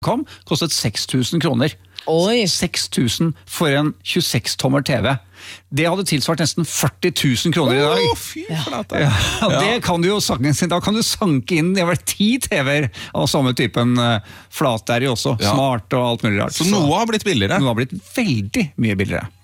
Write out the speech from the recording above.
kom, kostet 6.000 kroner. Oi. 6.000 for en 26-tommer TV. Det hadde tilsvart nesten 40.000 kroner i dag. Fy flate. Ja, det kan du jo da kan du sanke inn, det var 10 TV-er av samme typen flat der i også, smart og alt mulig rart. Så noe har blitt billigere? Noe har blitt veldig mye billigere.